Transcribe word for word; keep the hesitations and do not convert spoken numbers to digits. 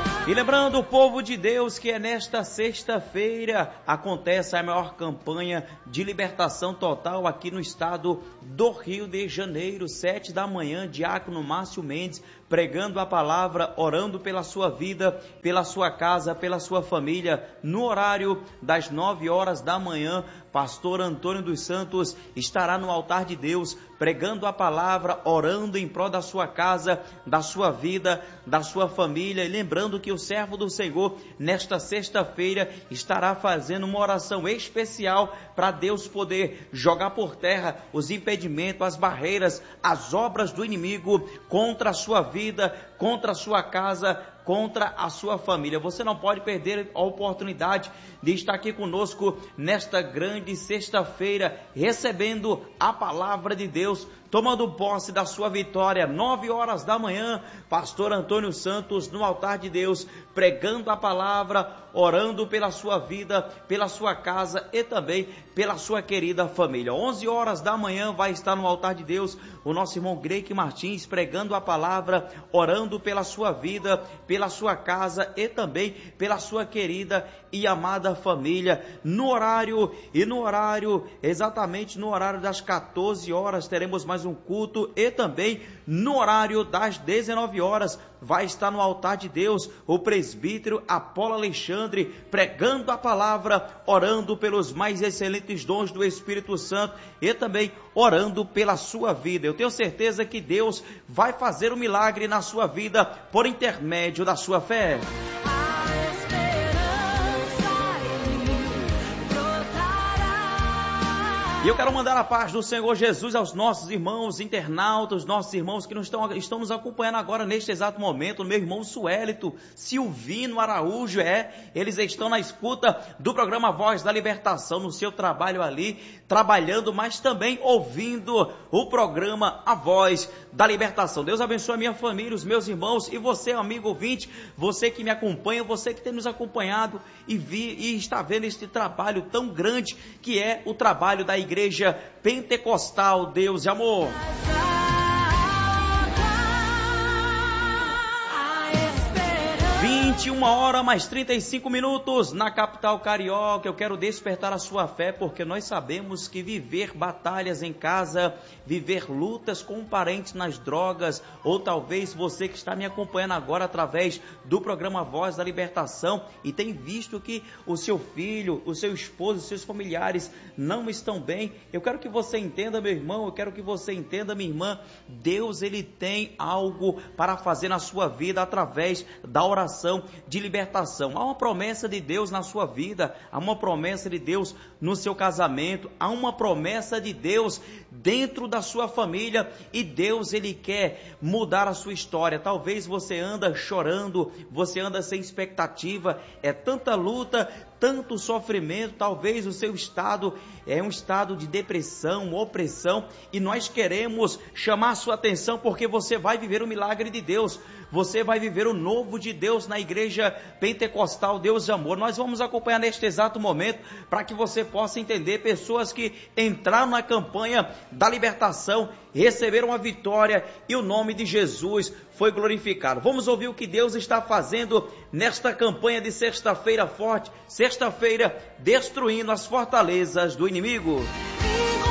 E lembrando o povo de Deus que é nesta sexta-feira acontece a maior campanha de libertação total aqui no estado do Rio de Janeiro, sete da manhã, diácono Márcio Mendes, pregando a palavra, orando pela sua vida, pela sua casa, pela sua família, no horário das nove horas da manhã. Pastor Antônio dos Santos estará no altar de Deus, pregando a palavra, orando em prol da sua casa, da sua vida, da sua família. E lembrando que o servo do Senhor, nesta sexta-feira, estará fazendo uma oração especial para Deus poder jogar por terra os impedimentos, as barreiras, as obras do inimigo contra a sua vida, contra a sua casa, contra a sua família. Você não pode perder a oportunidade de estar aqui conosco nesta grande sexta-feira, recebendo a palavra de Deus, tomando posse da sua vitória. Nove horas da manhã, pastor Antônio Santos no altar de Deus, pregando a palavra, orando pela sua vida, pela sua casa e também pela sua querida família. Onze horas da manhã vai estar no altar de Deus o nosso irmão Greik Martins, pregando a palavra, orando pela sua vida, pela sua casa e também pela sua querida e amada família. No horário e no horário, exatamente no horário das quatorze horas, teremos mais um culto e também no horário das dezenove horas vai estar no altar de Deus o presbítero Apolo Alexandre, pregando a palavra, orando pelos mais excelentes dons do Espírito Santo e também orando pela sua vida. Eu tenho certeza que Deus vai fazer um milagre na sua vida por intermédio da sua fé. E eu quero mandar a paz do Senhor Jesus aos nossos irmãos internautas, nossos irmãos que nos estão, estão nos acompanhando agora neste exato momento. Meu irmão Suélito, Silvino Araújo, é, eles estão na escuta do programa Voz da Libertação, no seu trabalho ali, trabalhando, mas também ouvindo o programa A Voz da Libertação. Deus abençoe a minha família, os meus irmãos e você, amigo ouvinte, você que me acompanha, você que tem nos acompanhado e, vi, e está vendo este trabalho tão grande que é o trabalho da igreja Igreja Pentecostal Deus e Amor. vinte e uma horas mais trinta e cinco minutos na capital carioca. Eu quero despertar a sua fé, porque nós sabemos que viver batalhas em casa, viver lutas com parentes nas drogas, ou talvez você que está me acompanhando agora através do programa Voz da Libertação e tem visto que o seu filho, o seu esposo, os seus familiares não estão bem. Eu quero que você entenda, meu irmão, eu quero que você entenda, minha irmã, Deus, ele tem algo para fazer na sua vida através da oração de libertação. Há uma promessa de Deus na sua vida, há uma promessa de Deus no seu casamento, há uma promessa de Deus dentro da sua família e Deus, ele quer mudar a sua história. Talvez você anda chorando, você anda sem expectativa, é tanta luta, tanto sofrimento, talvez o seu estado é um estado de depressão, opressão, e nós queremos chamar a sua atenção porque você vai viver o milagre de Deus, você vai viver o novo de Deus na igreja pentecostal Deus de Amor. Nós vamos acompanhar neste exato momento para que você possa entender pessoas que entraram na campanha da libertação, receberam a vitória e o nome de Jesus foi glorificado. Vamos ouvir o que Deus está fazendo nesta campanha de sexta-feira forte, sexta-feira destruindo as fortalezas do inimigo.